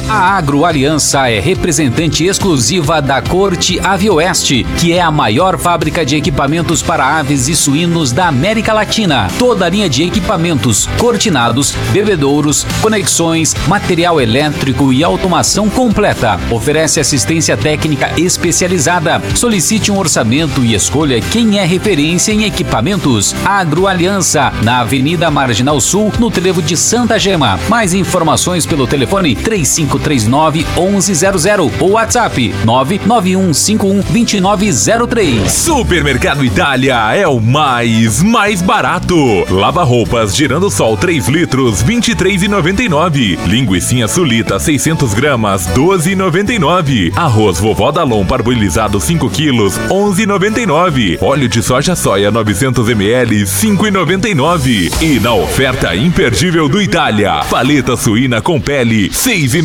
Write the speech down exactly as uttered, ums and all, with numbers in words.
A Agroaliança é representante exclusiva da Corte Avioeste, que é a maior fábrica de equipamentos para aves e suínos da América Latina. Toda a linha de equipamentos, cortinados, bebedouros, conexões, material elétrico e automação completa. Oferece assistência técnica especializada. Solicite um orçamento e escolha quem é referência em equipamentos. Agroaliança, na Avenida Marginal Sul, no trevo de Santa Gema. Mais informações pelo telefone três cinco três nove, onze zero zero ou WhatsApp nove nove um cinco um, dois nove zero três. Supermercado Itália é o mais, mais barato. Lava roupas Girando Sol três litros, vinte e três reais e noventa e nove. Linguicinha Sulita seiscentos gramas, doze reais e noventa e nove. Arroz Vovó Dalon parboilizado cinco quilos, onze reais e noventa e nove. Óleo de soja soia novecentos mililitros, cinco reais e noventa e nove. E na oferta imperdível do Itália, paleta suína com pele, seis reais e